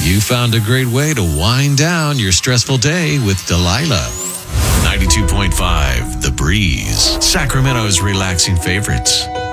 You found a great way to wind down your stressful day with Delilah. 92.5 The Breeze, Sacramento's relaxing favorites.